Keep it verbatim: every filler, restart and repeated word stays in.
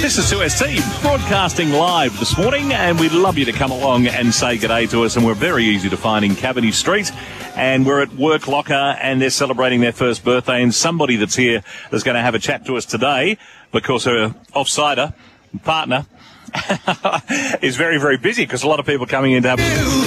This is two S T broadcasting live this morning, and we'd love you to come along and say g'day to us. And we're very easy to find in Cavendish Street, and we're at Work Locker, and they're celebrating their first birthday. And somebody that's here is going to have a chat to us today because her offsider partner is very, very busy because a lot of people coming in to have